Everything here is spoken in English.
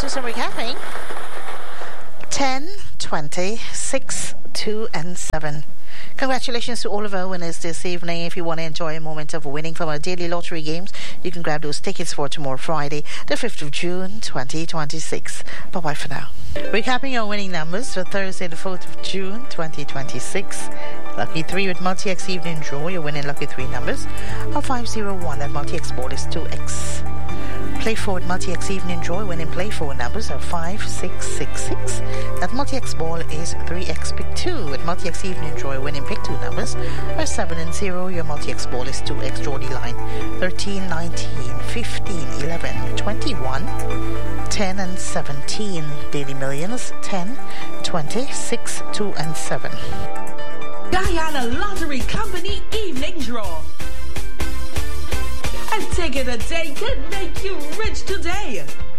do some recapping. 10, 20, 6, 2 and 7. Congratulations to all of our winners this evening. If you want to enjoy a moment of winning from our daily lottery games, you can grab those tickets for tomorrow, Friday, the 5th of June, 2026. Bye-bye for now. Recapping our winning numbers for Thursday, the 4th of June, 2026. Lucky 3 with Multi-X Evening Draw. You're winning lucky 3 numbers. Or 501 and Multi-X Ball is 2X. Play 4 with Multi-X Evening Draw. Winning Play 4 numbers are 5, 6, 6, 6. That Multi-X Ball is 3X Pick 2 with Multi-X Evening Draw. Winning Pick 2 numbers are 7 and 0. Your Multi-X Ball is 2X. Draw the line 13, 19, 15, 11, 21, 10 and 17. Daily Millions 10, 20, 6, 2 and 7. Guyana Lottery Company Evening Draw. A ticket a day could make you rich today.